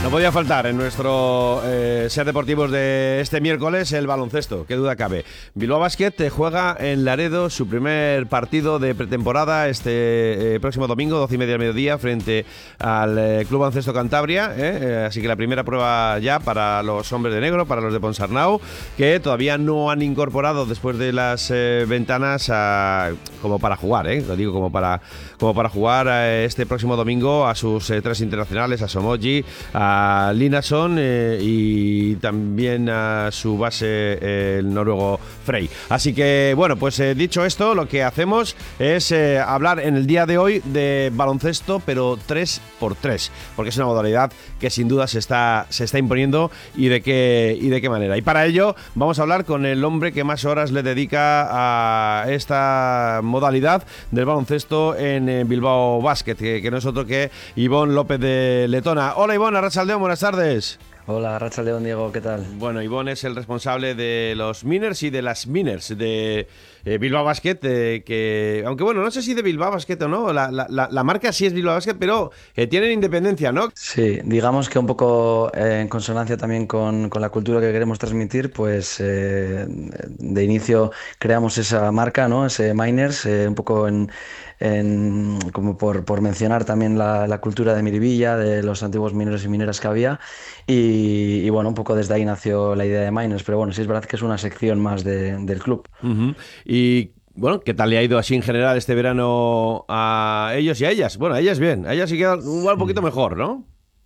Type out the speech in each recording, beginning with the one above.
No podía faltar en nuestro Ser Deportivos de este miércoles el baloncesto, qué duda cabe. Bilbao Basket juega en Laredo su primer partido de pretemporada este próximo domingo, 12:30 del mediodía, frente al Club Baloncesto Cantabria. Así que la primera prueba ya para los hombres de negro, para los de Ponsarnau, que todavía no han incorporado después de las ventanas como para jugar, lo digo como para jugar este próximo domingo a sus tres internacionales, a Somoji, a Linason y también a su base, el noruego Frey. Así que, bueno, pues dicho esto, lo que hacemos es hablar en el día de hoy de baloncesto, pero 3x3, porque es una modalidad que sin duda se está imponiendo y de qué manera. Y para ello vamos a hablar con el hombre que más horas le dedica a esta modalidad del baloncesto en Bilbao Basket, que no es otro que Ivón López de Letona. Hola Ivón, arratsaldeon, buenas tardes. Hola, arratsaldeon, Diego, ¿qué tal? Bueno, Ivón es el responsable de los Miners y de las Miners de Bilbao Basket, que, aunque bueno, no sé si de Bilbao Basket o no, la marca sí es Bilbao Basket, pero tienen independencia, ¿no? Sí, digamos que un poco en consonancia también con la cultura que queremos transmitir, pues de inicio creamos esa marca, ¿no? Ese Miners, un poco como por mencionar también la cultura de Miribilla, de los antiguos mineros y mineras que había, y bueno, un poco desde ahí nació la idea de Miners, pero bueno, sí es verdad que es una sección más del club. Uh-huh. Y bueno, ¿qué tal le ha ido así en general este verano a ellos y a ellas? Bueno, a ellas bien, a ellas sí queda igual un poquito mejor, ¿no?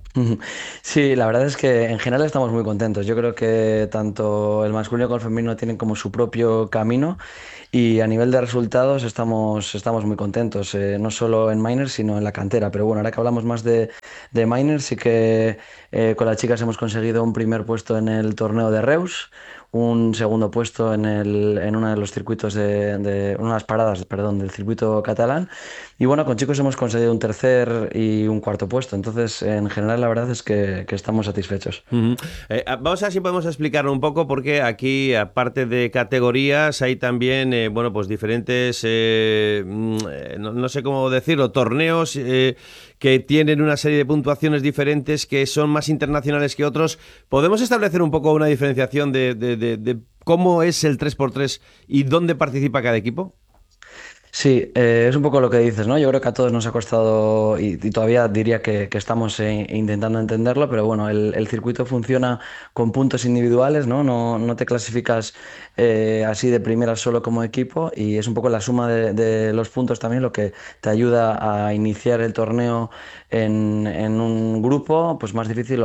Sí, la verdad es que en general estamos muy contentos. Yo creo que tanto el masculino como el femenino tienen como su propio camino y a nivel de resultados estamos muy contentos, no solo en Miners sino en la cantera. Pero bueno, ahora que hablamos más de Miners, sí que con las chicas hemos conseguido un primer puesto en el torneo de Reus, un segundo puesto en uno de los circuitos unas paradas, perdón, del circuito catalán. Y bueno, con chicos hemos conseguido un tercer y un cuarto puesto. Entonces, en general, la verdad es que estamos satisfechos. Uh-huh. Vamos a ver si podemos explicarlo un poco, porque aquí, aparte de categorías, hay también, bueno, pues diferentes, no sé cómo decirlo, torneos que tienen una serie de puntuaciones diferentes, que son más internacionales que otros. ¿Podemos establecer un poco una diferenciación de cómo es el 3x3 y dónde participa cada equipo? Sí, es un poco lo que dices, ¿no? Yo creo que a todos nos ha costado y todavía diría que estamos intentando entenderlo, pero bueno, el circuito funciona con puntos individuales, ¿no? No te clasificas así de primera solo como equipo, y es un poco la suma de los puntos también lo que te ayuda a iniciar el torneo en un grupo pues más difícil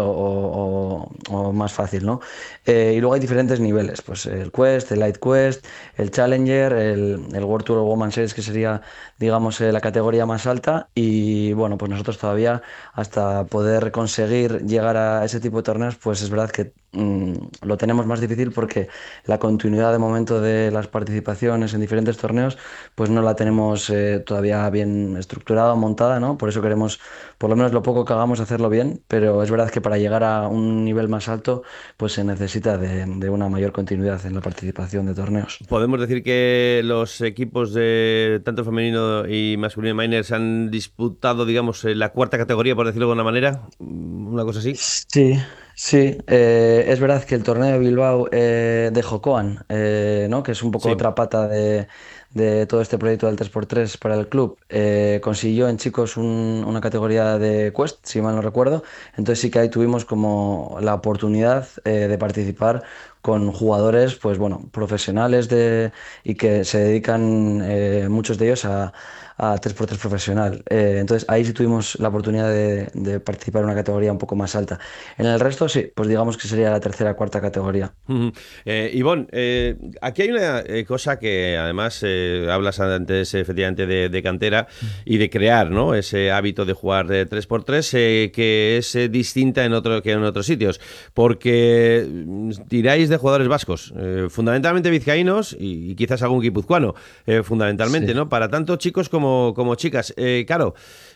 o más fácil, ¿no? Y luego hay diferentes niveles, pues el Quest, el Light Quest, el Challenger, el World Tour Woman Series, que sería, digamos, la categoría más alta. Y bueno, pues nosotros todavía, hasta poder conseguir llegar a ese tipo de torneos, pues es verdad que lo tenemos más difícil, porque la continuidad de momento de las participaciones en diferentes torneos pues no la tenemos todavía bien estructurada, montada, ¿no? Por eso queremos, por lo menos lo poco que hagamos, hacerlo bien, pero es verdad que para llegar a un nivel más alto pues se necesita de una mayor continuidad en la participación de torneos. Podemos decir que los equipos de tanto femenino y masculino Miners han disputado, digamos, la cuarta categoría, por decirlo de alguna manera, una cosa así. Sí, sí, es verdad que el torneo de Bilbao de Jokoan, ¿no? Que es un poco Sí. otra pata de todo este proyecto del 3x3 para el club, consiguió en chicos una categoría de Quest, si mal no recuerdo. Entonces sí que ahí tuvimos como la oportunidad de participar con jugadores, pues bueno, profesionales y que se dedican, muchos de ellos, a 3x3 profesional. Entonces ahí sí tuvimos la oportunidad de participar en una categoría un poco más alta. En el resto sí, pues digamos que sería la tercera, cuarta categoría. Uh-huh. Ivonne, aquí hay una cosa que además hablas antes efectivamente de cantera y de crear, ¿no? Ese hábito de jugar 3x3 que es distinta que en otros sitios, porque tiráis de jugadores vascos, fundamentalmente vizcaínos y quizás algún guipuzcoano, fundamentalmente, Sí. ¿no? Para tanto chicos como chicas. Claro,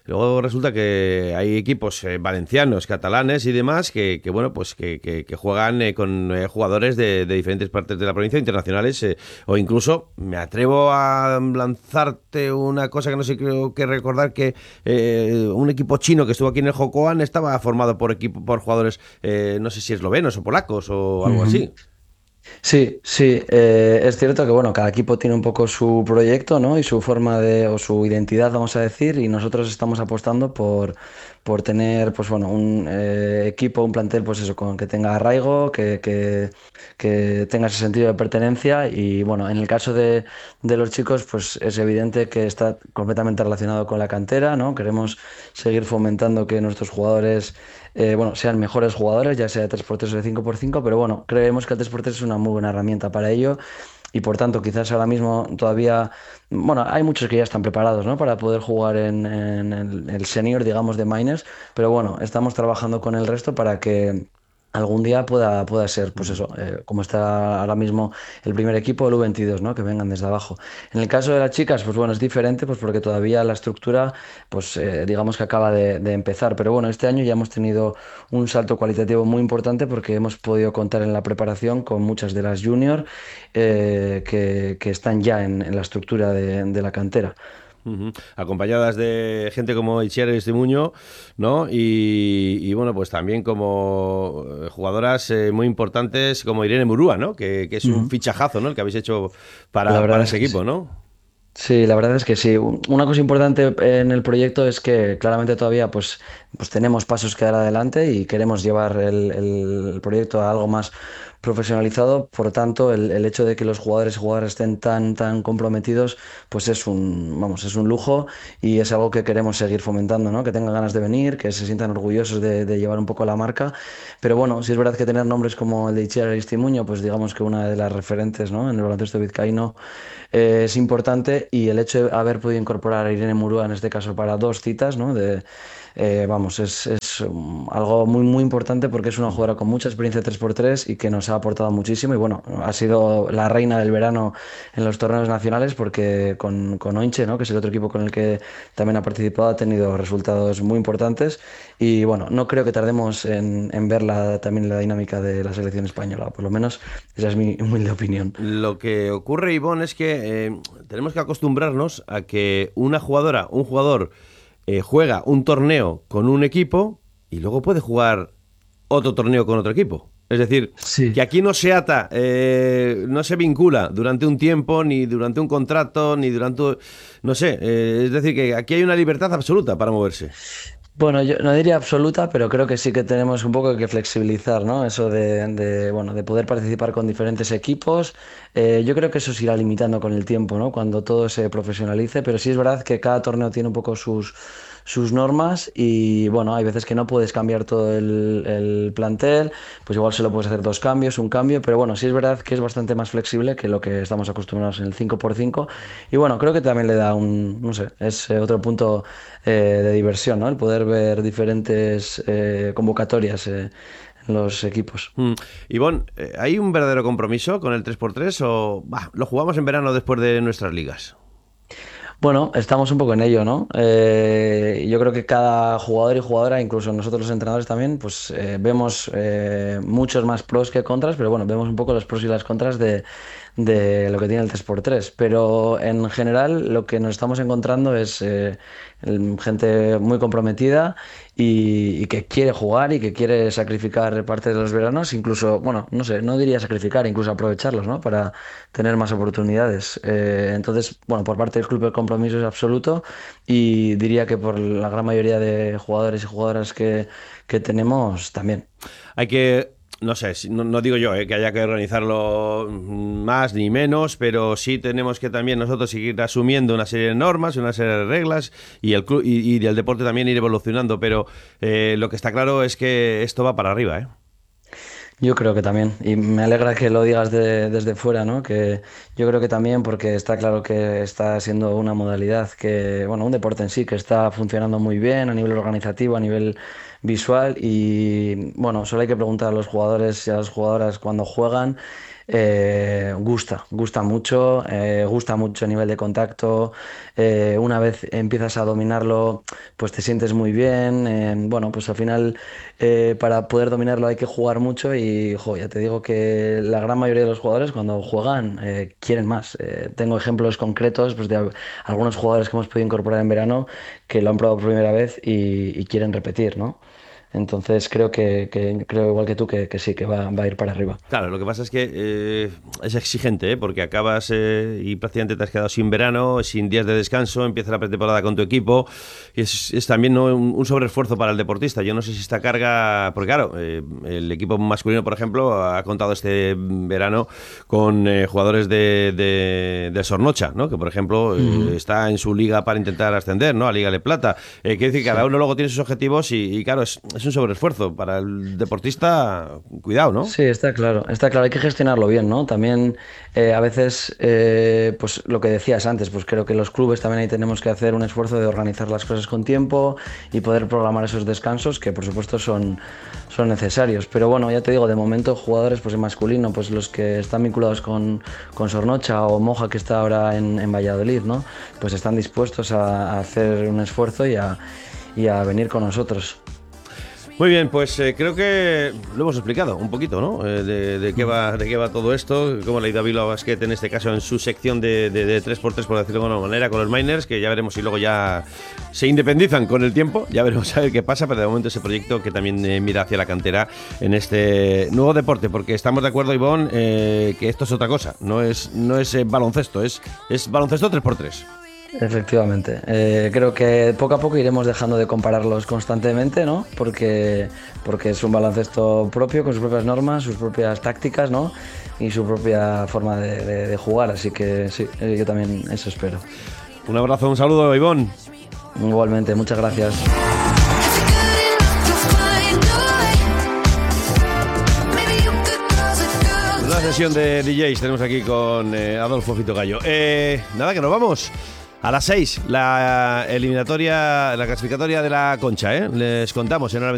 Luego resulta que hay equipos valencianos, catalanes y demás bueno, pues que juegan con jugadores de diferentes partes de la provincia, internacionales, o incluso me atrevo a lanzarte una cosa que no sé, creo que recordar que un equipo chino que estuvo aquí en el Jocoan estaba formado por jugadores, no sé si eslovenos o polacos o algo Ujú. así. Sí, sí, es cierto que bueno, cada equipo tiene un poco su proyecto, ¿no? Y su forma de, o su identidad, vamos a decir, y nosotros estamos apostando por tener, pues bueno, un equipo, un plantel, pues eso, con que tenga arraigo, que tenga ese sentido de pertenencia. Y bueno, en el caso de los chicos, pues es evidente que está completamente relacionado con la cantera, ¿no? Queremos seguir fomentando que nuestros jugadores bueno, sean mejores jugadores, ya sea de 3x3 o de 5x5, pero bueno, creemos que el 3x3 es una muy buena herramienta para ello y por tanto quizás ahora mismo todavía, bueno, hay muchos que ya están preparados, ¿no? Para poder jugar en el senior, digamos, de minors, pero bueno, estamos trabajando con el resto para que algún día pueda ser, pues Ujú. eso, como está ahora mismo el primer equipo, el U22, ¿no? Que vengan desde abajo. En el caso de las chicas, pues bueno, es diferente, pues porque todavía la estructura, pues digamos que acaba de empezar. Pero bueno, este año ya hemos tenido un salto cualitativo muy importante porque hemos podido contar en la preparación con muchas de las junior que están ya en la estructura de la cantera. Ujú. Acompañadas de gente como Itziar Estimuño, ¿no? Bueno, pues también como jugadoras muy importantes como Irene Murúa, ¿no? Que es un Ujú. fichajazo, ¿no? El que habéis hecho La para verdad es ese que sí. equipo, ¿no? Sí, la verdad es que sí. Una cosa importante en el proyecto es que claramente todavía pues tenemos pasos que dar adelante y queremos llevar el proyecto a algo más profesionalizado. Por tanto, el hecho de que los jugadores y jugadoras estén tan comprometidos, pues vamos, es un lujo y es algo que queremos seguir fomentando, ¿no? Que tengan ganas de venir, que se sientan orgullosos de llevar un poco la marca. Pero bueno, sí es verdad que tener nombres como el de Itziar Aristimuño, pues digamos que una de las referentes, ¿no? En el baloncesto vizcaíno es importante y el hecho de haber podido incorporar a Irene Murúa en este caso para dos citas, ¿no? Vamos, es algo muy importante porque es una Ujú. jugadora con mucha experiencia 3x3 y que nos ha aportado muchísimo y bueno, ha sido la reina del verano en los torneos nacionales porque con Oinche, ¿no? Que es el otro equipo con el que también ha participado, ha tenido resultados muy importantes y bueno, no creo que tardemos en ver también la dinámica de la selección española, por lo menos esa es mi humilde opinión. Lo que ocurre, Ivonne, es que tenemos que acostumbrarnos a que una jugadora, un jugador, juega un torneo con un equipo y luego puede jugar otro torneo con otro equipo. Es decir, Sí. que aquí no se ata, no se vincula durante un tiempo, ni durante un contrato, ni durante... No sé, es decir, que aquí hay una libertad absoluta para moverse. Bueno, yo no diría absoluta, pero creo que sí que tenemos un poco que flexibilizar, ¿no? Eso bueno, de poder participar con diferentes equipos. Yo creo que eso se irá limitando con el tiempo, ¿no? Cuando todo se profesionalice, pero sí es verdad que cada torneo tiene un poco sus normas y, bueno, hay veces que no puedes cambiar todo el plantel, pues igual solo puedes hacer dos cambios, un cambio, pero bueno, sí es verdad que es bastante más flexible que lo que estamos acostumbrados en el 5x5 y, bueno, creo que también le da no sé, es otro punto de diversión, ¿no? El poder ver diferentes convocatorias en los equipos. Mm. Ivonne, ¿hay un verdadero compromiso con el 3x3 o bah, lo jugamos en verano después de nuestras ligas? Bueno, estamos un poco en ello, ¿no? Yo creo que cada jugador y jugadora, incluso nosotros los entrenadores también, pues vemos muchos más pros que contras, pero bueno, vemos un poco los pros y las contras de lo que tiene el 3x3. Pero en general lo que nos estamos encontrando es gente muy comprometida y que quiere jugar y que quiere sacrificar parte de los veranos, incluso, bueno, no sé, no diría sacrificar, incluso aprovecharlos, ¿no? Para tener más oportunidades. Entonces, bueno, por parte del club el compromiso es absoluto y diría que por la gran mayoría de jugadores y jugadoras que tenemos también. Hay que, no sé, no digo yo que haya que organizarlo más ni menos, pero sí tenemos que también nosotros seguir asumiendo una serie de normas, una serie de reglas y el club y el deporte también ir evolucionando. Pero lo que está claro es que esto va para arriba, ¿eh? Yo creo que también, y me alegra que lo digas desde fuera, ¿no? Que yo creo que también porque está claro que está siendo una modalidad que, bueno, un deporte en sí que está funcionando muy bien a nivel organizativo, a nivel visual y, bueno, solo hay que preguntar a los jugadores y a las jugadoras cuando juegan. gusta mucho, gusta mucho a nivel de contacto. Una vez empiezas a dominarlo, pues te sientes muy bien. Bueno, pues al final para poder dominarlo hay que jugar mucho y ya te digo que la gran mayoría de los jugadores cuando juegan quieren más. Tengo ejemplos concretos pues, de algunos jugadores que hemos podido incorporar en verano que lo han probado por primera vez y quieren repetir, ¿no? Entonces creo igual que tú que sí, que va a ir para arriba. Claro, lo que pasa es que es exigente, porque acabas y prácticamente te has quedado sin verano, sin días de descanso, empieza la pretemporada con tu equipo, y es también, ¿no?, un sobreesfuerzo para el deportista. Yo no sé si esta carga, porque claro, el equipo masculino, por ejemplo, ha contado este verano con jugadores de Sornocha, ¿no?, que por ejemplo Ujú. está en su liga para intentar ascender, ¿no?, a Liga de Plata. Quiere decir que cada Sí. uno luego tiene sus objetivos y claro, es un sobreesfuerzo para el deportista. Cuidado, ¿no? Sí, está claro, hay que gestionarlo bien, ¿no? También a veces, pues lo que decías antes, pues creo que los clubes también ahí tenemos que hacer un esfuerzo de organizar las cosas con tiempo y poder programar esos descansos que por supuesto son necesarios. Pero bueno, ya te digo, de momento jugadores pues en masculino, pues los que están vinculados con Sornocha o Moja que está ahora en Valladolid, ¿no? Pues están dispuestos a hacer un esfuerzo y a venir con nosotros. Muy bien, pues creo que lo hemos explicado un poquito, ¿no? De qué va todo esto, cómo le ha ido a Bilbao Basket en este caso en su sección de 3x3, por decirlo de alguna manera, con los Miners, que ya veremos si luego ya se independizan con el tiempo, ya veremos a ver qué pasa, pero de momento ese proyecto que también mira hacia la cantera en este nuevo deporte, porque estamos de acuerdo, Ivonne, que esto es otra cosa, no es baloncesto, es baloncesto 3x3. Efectivamente. Creo que poco a poco iremos dejando de compararlos constantemente, ¿no? Porque es un baloncesto propio, con sus propias normas, sus propias tácticas, ¿no? Y su propia forma de jugar. Así que sí, yo también eso espero. Un abrazo, un saludo, Ivonne. Igualmente, muchas gracias. Una sesión de DJs tenemos aquí con Adolfo Fito Gallo. Nada, que nos vamos. A las 6, la eliminatoria, la clasificatoria de la Concha, ¿eh? Les contamos en hora